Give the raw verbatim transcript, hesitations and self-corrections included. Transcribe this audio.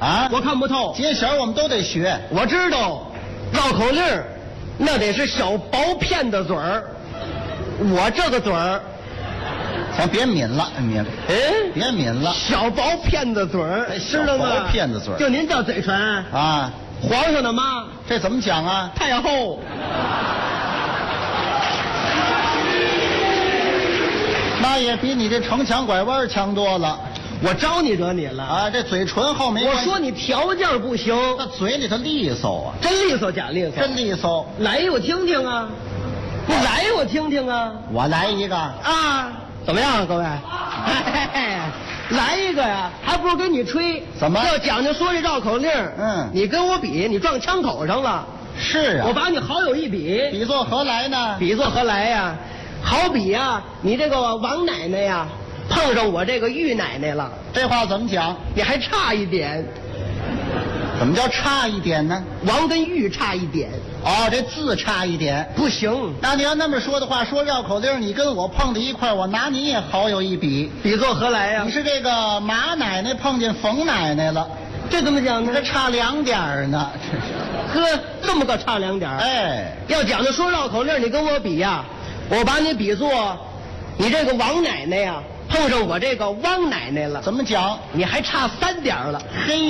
啊， 我看不透。 揭晓我们都得学。 我知道，绕口令儿那得是小薄片的嘴儿，我这个嘴儿， 咱别抿了，抿， 哎， 别抿了。 小薄片的嘴儿，知道吗？ 小薄片的嘴儿， 就您这嘴唇啊， 皇上的妈， 这怎么讲啊？ 太后。 那也比你这城墙拐弯强多了。 我招你惹你了啊？这嘴唇厚没关系。 我说你条件不行， 那嘴里头利索啊， 真利索假利索？ 真利索。 来一个我听听啊，你来一个我听听啊。 我来一个啊，怎么样，各位？来一个呀，还不如跟你吹。 怎么？ 要讲究说这绕口令， 嗯， 你跟我比，你撞枪口上了。 是啊， 我把你好友一比， 比作何来呢？ 比作何来呀？好比呀，你这个王奶奶呀，碰上我这个玉奶奶了。 这话怎么讲？ 你还差一点。 怎么叫差一点呢？ 王跟玉差一点。 哦，这字差一点不行。 那你要那么说的话，说绕口令，你跟我碰在一块儿，我拿你也好有一比。 比作何来呀？ 你是这个马奶奶碰见冯奶奶了， 这怎么讲呢？ 这差两点儿呢。 呵，这么个差两点儿。 哎， 要讲究说绕口令，你跟我比呀，我把你比作你这个王奶奶呀，碰上我这个汪奶奶了。 怎么讲？ 你还差三点儿了。 嘿。